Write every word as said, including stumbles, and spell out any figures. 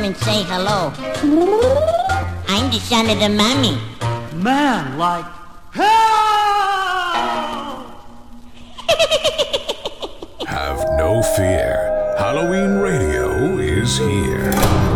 and say hello. I'm the son of the mummy. Man, like, help! Have no fear. Halloween Radio is here.